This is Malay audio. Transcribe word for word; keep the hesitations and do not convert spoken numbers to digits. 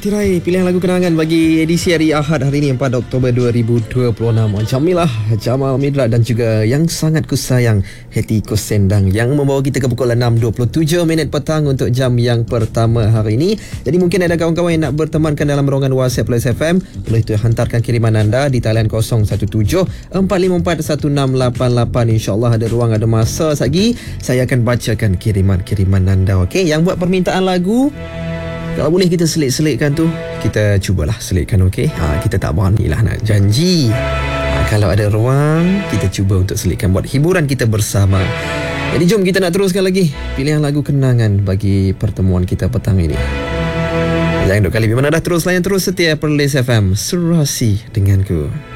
Tirai pilihan lagu kenangan bagi edisi hari Ahad hari ini empat Oktober dua ribu dua puluh enam. Jamilah, Jamal Midrat dan juga yang sangat kusayang Hetty Kosendang yang membawa kita ke pukul enam dua puluh tujuh minit petang untuk jam yang pertama hari ini. Jadi mungkin ada kawan-kawan yang nak bertemankan dalam ruangan WhatsApp Plus F M, boleh tu hantarkan kiriman anda di talian kosong satu tujuh empat lima empat satu enam lapan lapan. InsyaAllah ada ruang, ada masa lagi. Saya akan bacakan kiriman-kiriman anda. Okey, yang buat permintaan lagu, kalau boleh kita selit-selitkan tu, kita cubalah selitkan, okey? Ha, kita tak beranilah nak janji. Ha, kalau ada ruang, kita cuba untuk selitkan buat hiburan kita bersama. Jadi jom kita nak teruskan lagi pilihan lagu kenangan bagi pertemuan kita petang ini. Jangan duk kali, memang dah terus layan terus setia Perlis F M. Surasi denganku.